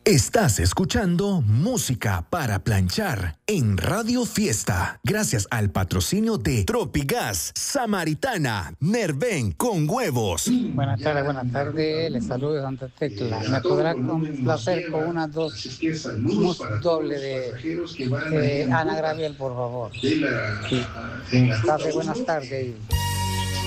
Estás escuchando Música para Planchar en Radio Fiesta, gracias al patrocinio de Tropigas, Samaritana, Nerven con huevos. Buenas tardes, les saludo Santa Tecla. ¿Me podrá complacer con unas dos doble de Ana Gabriel, por favor? Sí. Buenas tardes.